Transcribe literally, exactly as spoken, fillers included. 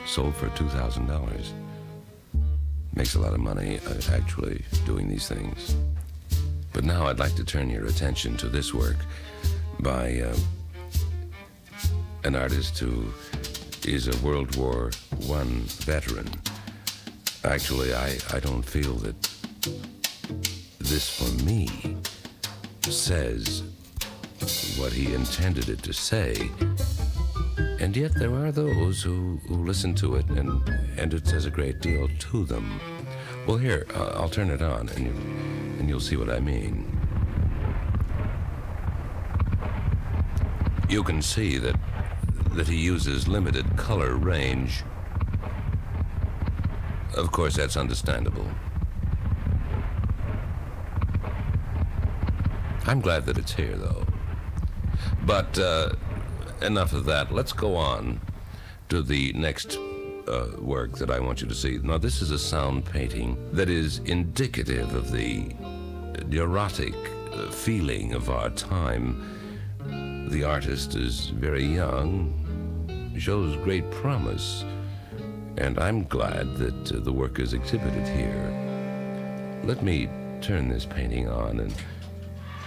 sold for two thousand dollars. Makes a lot of money, uh, actually, doing these things. But now I'd like to turn your attention to this work by uh, an artist who is a World War One veteran. Actually, I, I don't feel that this, for me, says what he intended it to say. And yet there are those who, who listen to it, and, and it says a great deal to them. Well, here, uh, I'll turn it on, and, you, and you'll see what I mean. You can see that, that he uses limited color range. Of course, that's understandable. I'm glad that it's here, though. But uh, enough of that. Let's go on to the next uh, work that I want you to see. Now, this is a sound painting that is indicative of the neurotic uh, feeling of our time. The artist is very young, shows great promise, and I'm glad that uh, the work is exhibited here. Let me turn this painting on and